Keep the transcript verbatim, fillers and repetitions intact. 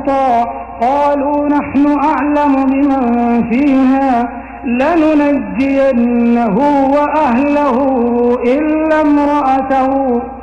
لوطا قالوا نحن أعلم بمن فيها لننجينه وأهله إلا امرأته